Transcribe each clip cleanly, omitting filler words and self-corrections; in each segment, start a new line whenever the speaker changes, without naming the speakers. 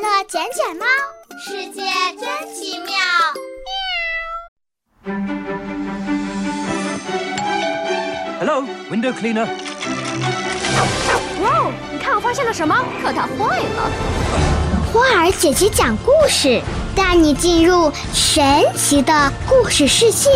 乐捡捡猫，世界真奇妙。
Hello, window cleaner.
哇哦，你看我发现了什么？可它坏了。
花儿姐姐讲故事，带你进入神奇的故事世界。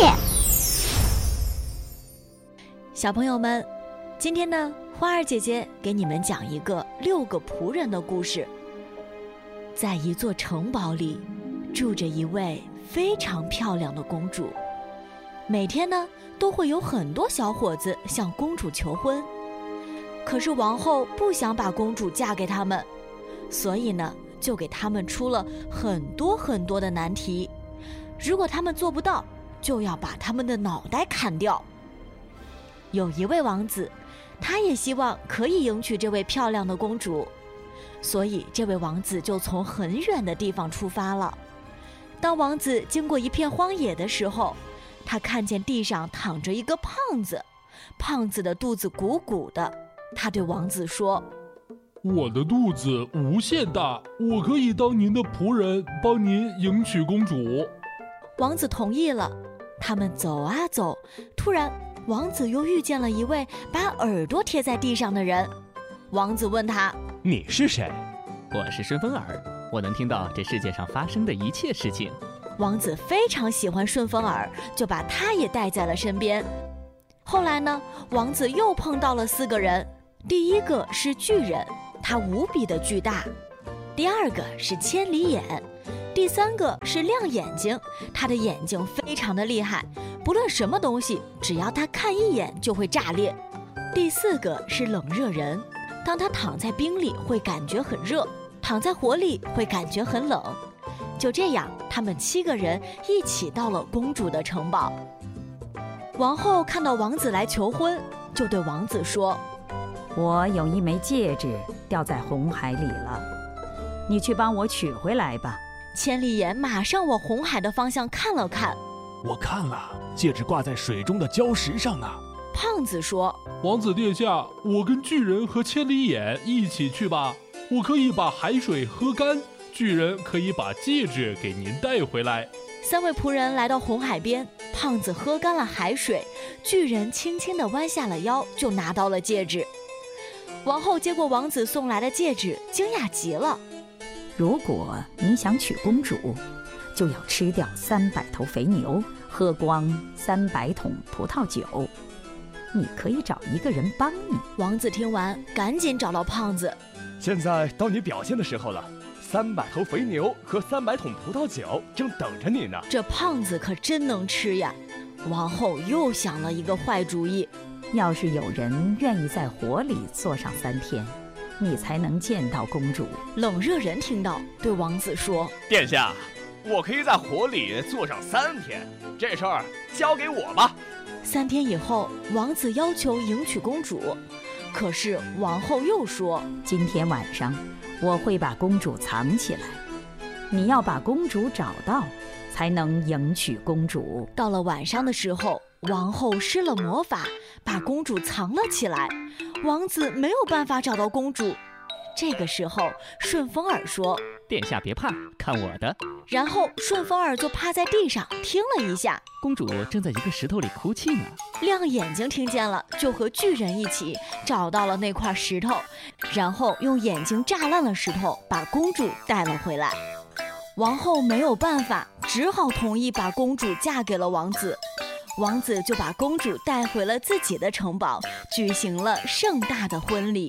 小朋友们，今天呢，花儿姐姐给你们讲一个6个仆人的故事。在一座城堡里，住着一位非常漂亮的公主。每天呢，都会有很多小伙子向公主求婚。可是王后不想把公主嫁给他们，所以呢，就给他们出了很多的难题。如果他们做不到，就要把他们的脑袋砍掉。有一位王子，他也希望可以迎娶这位漂亮的公主，所以这位王子就从很远的地方出发了。当王子经过一片荒野的时候，他看见地上躺着一个胖子，胖子的肚子鼓鼓的。他对王子说：
我的肚子无限大，我可以当您的仆人，帮您迎娶公主。
王子同意了。他们走啊走，突然王子又遇见了一位把耳朵贴在地上的人。王子问他：
你是谁？我是顺风耳，我能听到这世界上发生的一切事情。
王子非常喜欢顺风耳，就把他也带在了身边。后来呢，王子又碰到了4个人。第一个是巨人，他无比的巨大；第二个是千里眼；第三个是亮眼睛，他的眼睛非常的厉害，不论什么东西，只要他看一眼就会炸裂；第4个是冷热人，当他躺在冰里会感觉很热，躺在火里会感觉很冷。就这样，他们7个人一起到了公主的城堡。王后看到王子来求婚，就对王子说：
我有一枚戒指掉在红海里了，你去帮我取回来吧。
千里眼马上往红海的方向看了看，
我看了，戒指挂在水中的礁石上呢。
胖子说：
王子殿下，我跟巨人和千里眼一起去吧，我可以把海水喝干，巨人可以把戒指给您带回来。
3位仆人来到红海边，胖子喝干了海水，巨人轻轻地弯下了腰，就拿到了戒指。王后接过王子送来的戒指，惊讶极了。
如果你想娶公主，就要吃掉300头肥牛，喝光300桶葡萄酒。你可以找一个人帮你。
王子听完，赶紧找到胖子。
现在到你表现的时候了，300头肥牛和300桶葡萄酒正等着你呢。
这胖子可真能吃呀！王后又想了一个坏主意。
要是有人愿意在火里坐上3天，你才能见到公主。
冷热人听到，对王子说：
殿下，我可以在火里坐上3天，这事儿交给我吧。
3天以后，王子要求迎娶公主，可是王后又说：
今天晚上我会把公主藏起来，你要把公主找到，才能迎娶公主。
到了晚上的时候，王后施了魔法，把公主藏了起来。王子没有办法找到公主。这个时候，顺风耳说：
殿下别怕，看我的。
然后顺风耳就趴在地上听了一下，
公主正在一个石头里哭泣呢。
亮眼睛听见了，就和巨人一起找到了那块石头，然后用眼睛炸烂了石头，把公主带了回来。王后没有办法，只好同意把公主嫁给了王子。王子就把公主带回了自己的城堡，举行了盛大的婚礼。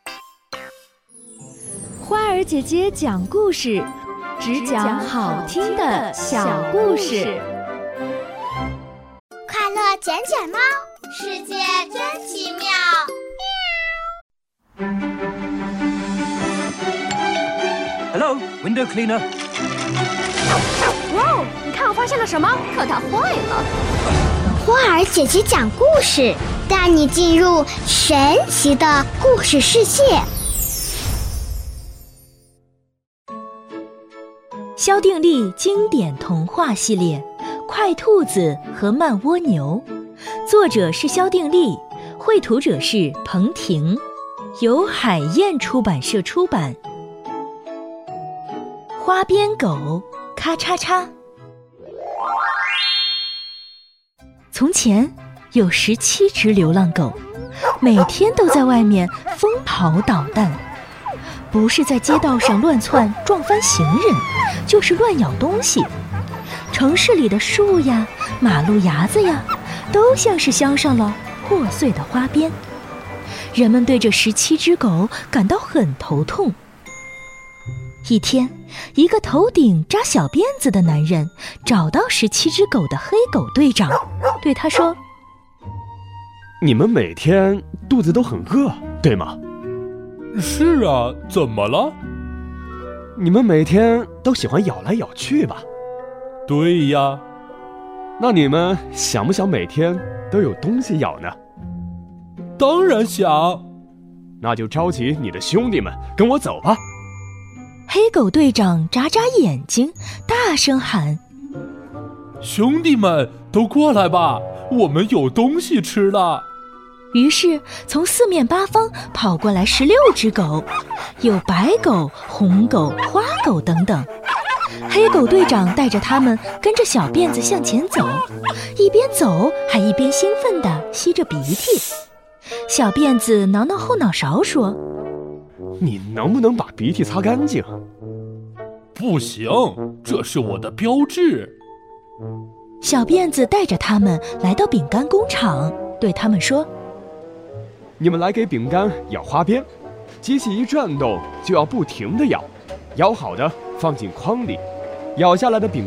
花儿姐姐讲故事，只讲好听的小故事。
快乐捡捡猫，世界真奇妙。
Hello, window cleaner.
哇哦，你看我发现了什么？可它坏了。
花儿姐姐讲故事，带你进入神奇的故事世界。
萧定力经典童话系列《快兔子和慢蜗牛》，作者是萧定力，绘图者是彭婷，由海燕出版社出版。 花边狗咔嚓嚓。从前有17只流浪狗，每天都在外面疯跑捣蛋，不是在街道上乱窜撞翻行人，就是乱咬东西。城市里的树呀，马路牙子呀，都像是镶上了破碎的花边。人们对这17只狗感到很头痛。一天，一个头顶扎小辫子的男人找到17只狗的黑狗队长，对他说：
你们每天肚子都很饿，对吗？
是啊，怎么了？
你们每天都喜欢咬来咬去吧？
对呀。
那你们想不想每天都有东西咬呢？
当然想。
那就召集你的兄弟们跟我走吧。
黑狗队长眨眨眼睛，大声喊：
兄弟们都过来吧，我们有东西吃了。
于是从四面八方跑过来16只狗，有白狗、红狗、花狗等等。黑狗队长带着他们跟着小辫子向前走，一边走还一边兴奋地吸着鼻涕。小辫子挠挠后脑勺说：
你能不能把鼻涕擦干净？
不行，这是我的标志。
小辫子带着他们来到饼干工厂，对他们说：
你们来给饼干咬花边，机器一转动就要不停地咬，咬好的放进筐里，咬下来的饼